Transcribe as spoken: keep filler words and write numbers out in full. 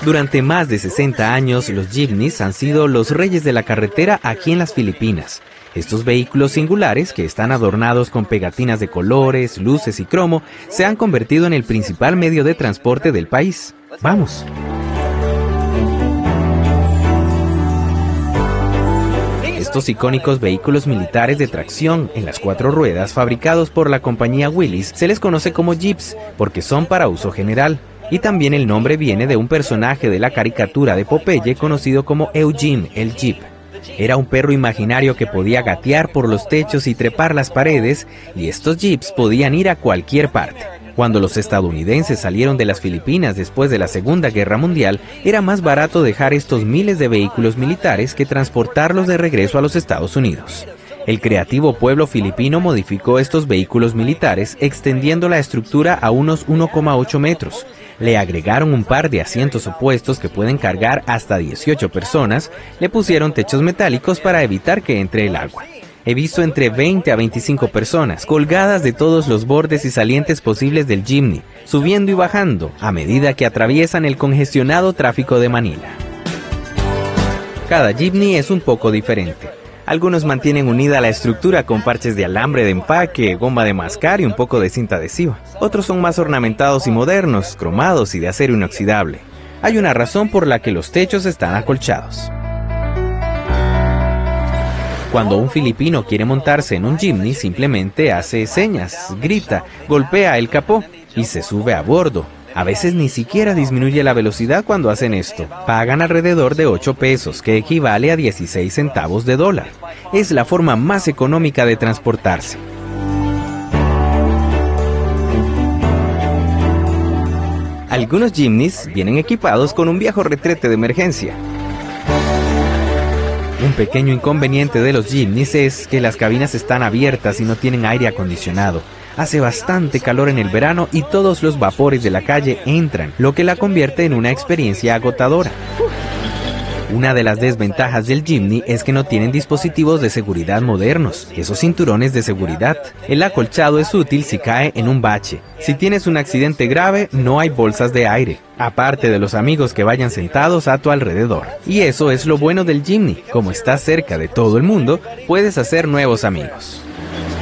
Durante más de sesenta años, los jeepneys han sido los reyes de la carretera aquí en las Filipinas. Estos vehículos singulares, que están adornados con pegatinas de colores, luces y cromo, se han convertido en el principal medio de transporte del país. ¡Vamos! Estos icónicos vehículos militares de tracción en las cuatro ruedas, fabricados por la compañía Willys, se les conoce como jeeps porque son para uso general. Y también el nombre viene de un personaje de la caricatura de Popeye conocido como Eugene, el Jeep. Era un perro imaginario que podía gatear por los techos y trepar las paredes, y estos jeeps podían ir a cualquier parte. Cuando los estadounidenses salieron de las Filipinas después de la Segunda Guerra Mundial, era más barato dejar estos miles de vehículos militares que transportarlos de regreso a los Estados Unidos. El creativo pueblo filipino modificó estos vehículos militares extendiendo la estructura a unos uno coma ocho metros. Le agregaron un par de asientos opuestos que pueden cargar hasta dieciocho personas, le pusieron techos metálicos para evitar que entre el agua. He visto entre veinte a veinticinco personas colgadas de todos los bordes y salientes posibles del jeepney, subiendo y bajando a medida que atraviesan el congestionado tráfico de Manila. Cada jeepney es un poco diferente. Algunos mantienen unida la estructura con parches de alambre de empaque, goma de mascar y un poco de cinta adhesiva. Otros son más ornamentados y modernos, cromados y de acero inoxidable. Hay una razón por la que los techos están acolchados. Cuando un filipino quiere montarse en un jeepney, simplemente hace señas, grita, golpea el capó y se sube a bordo. A veces ni siquiera disminuye la velocidad cuando hacen esto. Pagan alrededor de ocho pesos, que equivale a dieciséis centavos de dólar. Es la forma más económica de transportarse. Algunos jeepneys vienen equipados con un viejo retrete de emergencia. Un pequeño inconveniente de los jeepneys es que las cabinas están abiertas y no tienen aire acondicionado. Hace bastante calor en el verano y todos los vapores de la calle entran, lo que la convierte en una experiencia agotadora. Una de las desventajas del jeepney es que no tienen dispositivos de seguridad modernos, esos cinturones de seguridad. El acolchado es útil si cae en un bache. Si tienes un accidente grave, no hay bolsas de aire, aparte de los amigos que vayan sentados a tu alrededor. Y eso es lo bueno del jeepney, como estás cerca de todo el mundo, puedes hacer nuevos amigos.